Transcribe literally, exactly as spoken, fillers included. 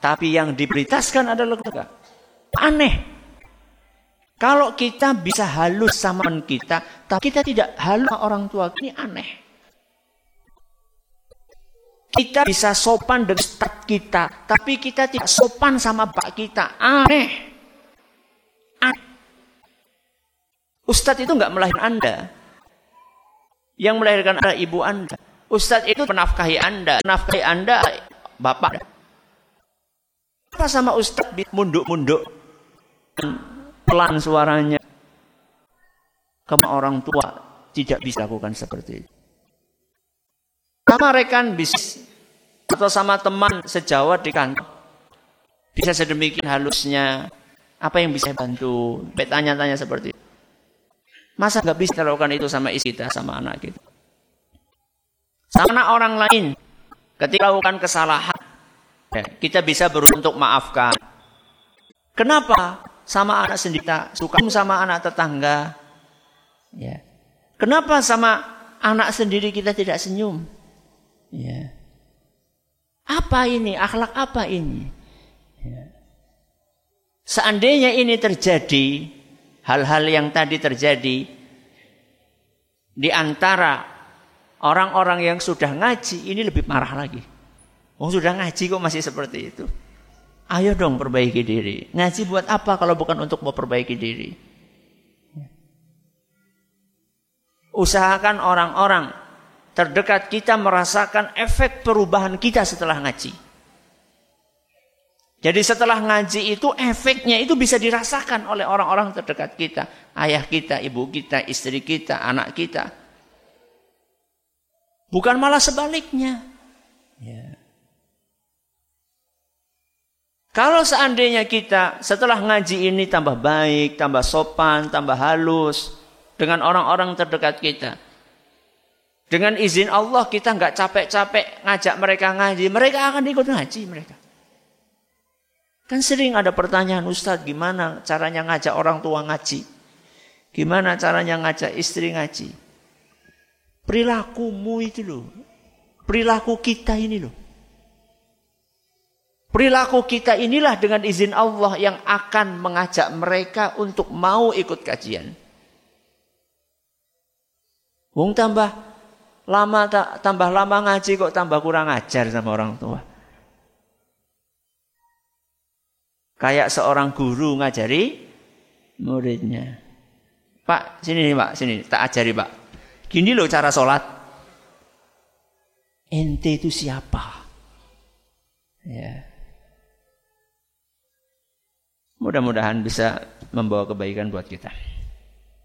Tapi yang diprioritaskan adalah keluarga. Aneh. Kalau kita bisa halus sama teman kita, tapi kita tidak halus sama orang tua, ini aneh. Kita bisa sopan dengan ustaz kita, tapi kita tidak sopan sama bapak kita. Aneh. Aneh. Ustaz itu enggak melahirkan Anda. Yang melahirkan adalah ibu Anda. Ustaz itu menafkahi Anda. Menafkahi Anda, bapak. Apa sama ustaz munduk-munduk? Pelan suaranya. Karena orang tua tidak bisa lakukan seperti itu. Sama rekan bisnis atau sama teman sejawat di kantor. Bisa sedemikian halusnya. Apa yang bisa bantu? Tanya-tanya seperti itu. Masa nggak bisa lakukan itu sama istri kita, sama anak kita? Sama orang lain. Ketika lakukan kesalahan, ya, kita bisa berusaha untuk maafkan. Kenapa? Sama anak sendiri kita suka sama anak tetangga. Ya. Kenapa sama anak sendiri kita tidak senyum? Ya. Apa ini? Akhlak apa ini? Ya. Seandainya ini terjadi, hal-hal yang tadi terjadi di antara orang-orang yang sudah ngaji, ini lebih marah lagi. Oh, sudah ngaji kok masih seperti itu? Ayo dong perbaiki diri. Ngaji buat apa kalau bukan untuk memperbaiki diri? Usahakan orang-orang terdekat kita merasakan efek perubahan kita setelah ngaji. Jadi setelah ngaji itu efeknya itu bisa dirasakan oleh orang-orang terdekat kita. Ayah kita, ibu kita, istri kita, anak kita. Bukan malah sebaliknya. Ya. Kalau seandainya kita setelah ngaji ini tambah baik, tambah sopan, tambah halus dengan orang-orang terdekat kita. Dengan izin Allah kita nggak capek-capek ngajak mereka ngaji, mereka akan ikut ngaji mereka. Kan sering ada pertanyaan, Ustadz, gimana caranya ngajak orang tua ngaji? Gimana caranya ngajak istri ngaji? Perilakumu itu loh. Perilaku kita ini loh. Perilaku kita inilah dengan izin Allah yang akan mengajak mereka untuk mau ikut kajian. Wong tambah lama tambah lama ngaji kok tambah kurang ajar sama orang tua. Kayak seorang guru ngajari muridnya. Pak, sini nih Pak, sini tak ajari Pak. Gini loh cara sholat. Ente itu siapa? Ya. Mudah-mudahan bisa membawa kebaikan buat kita.